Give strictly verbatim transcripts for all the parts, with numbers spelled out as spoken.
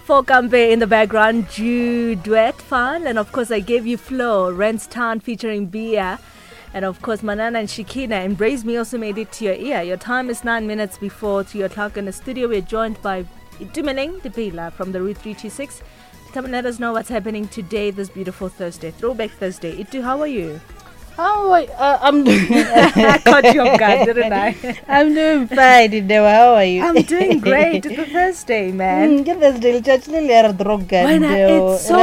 For Kampe in the background, Jude Duet Fun. And of course, I gave you Flow, Rents Town featuring Bia. And of course, Manana and Shikina, Embrace Me also made it to your ear. Your time is nine minutes before three o'clock in the studio. We're joined by Itumeleng Depila from the Route three two six. Come and let us know what's happening today, this beautiful Thursday, Throwback Thursday. Itu, how are you? Oh, uh, I'm doing. I caught you off guard, didn't I? I'm doing fine. Dewa. How are you? I'm doing great. It's a Thursday, man. Get this little church, little air droga. It's so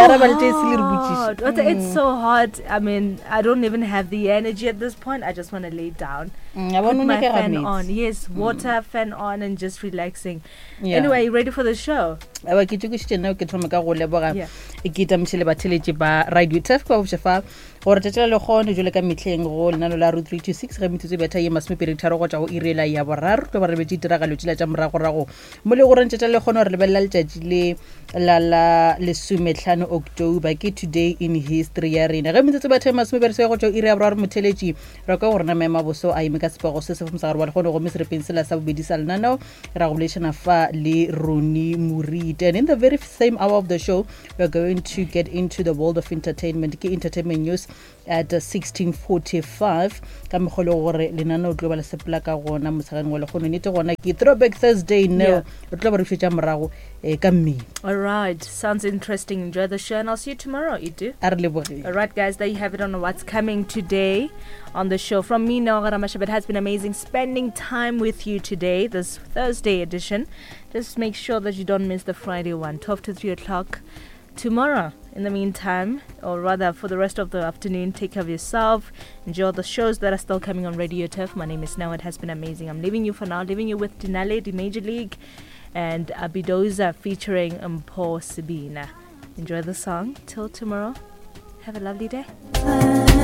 hot. It's so hot. I mean, I don't even have the energy at this point. I just want to lay down. I Put my fan on. Yes, water, fan on, and just relaxing. Yeah. Anyway, you ready for the show? I ke tšo ke no ke thoma ka go leboga Yeah. e ke tamšile batheletši ba radio T F kwa bošefa gore tšatši le kgone jole ka metlheng go lenano la Route three two six ge metsotso e betha ye masomepedi tharo go tšwa go irela ya boraro tlo ba re betše tiragalo tšela tša moragorago mo le goreng tšatši le kgone gore lebelela letšatši le la la lesomehlano October ke today in history ya rena ge metsotso betha ye masomepedi se go tšwa ire ya boraro motheletši ra ka gore na maema boso a ime ka sepago se se fomsa gore ba le kgone go me serepeng sela sa bobedi sa lenanao ra go bolešana fa le Roni Muri. And in the very same hour of the show, we're going to get into the world of entertainment. Ke entertainment news at uh, sixteen forty-five. Ka mogolo gore lenano tlo ba le sepela ka gona mosagane wa le gone nete gona ke Throwback Thursday no. Re tlo ba re fetša morago eh ka mme. All right. Sounds interesting. Enjoy the show and I'll see you tomorrow, Itu. A re leboge. All right, guys. There you have it on what's coming today on the show. From me, Noga Ramashab, it has been amazing spending time with you today, this Thursday edition. Just make sure that you don't miss the Friday one, twelve to three o'clock tomorrow. In the meantime, or rather for the rest of the afternoon, take care of yourself. Enjoy the shows that are still coming on Radio T F. My name is Now. It has been amazing. I'm leaving you for now. Leaving you with Dinale, the Major League, and Abidoza featuring Mpo Sabina. Enjoy the song. Till tomorrow. Have a lovely day.